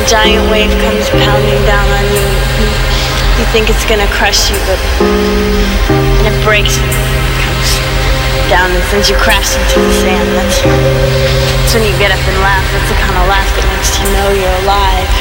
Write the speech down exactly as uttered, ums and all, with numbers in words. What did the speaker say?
giant wave comes pounding down on you. You think it's gonna crush you, but and it breaks you. It comes down and sends you crashing to the sand. That's, that's when you get up and laugh. That's the kind of laugh that makes you know you're alive.